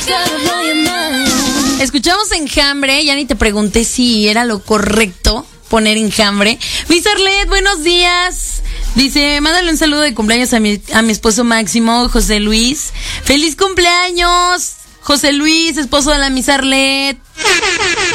Escuchamos Enjambre, ya ni te pregunté si era lo correcto poner Enjambre. Miss Arlet, buenos días. Dice, mándale un saludo de cumpleaños a mi esposo Máximo, José Luis. ¡Feliz cumpleaños, José Luis, esposo de la Miss Arlet!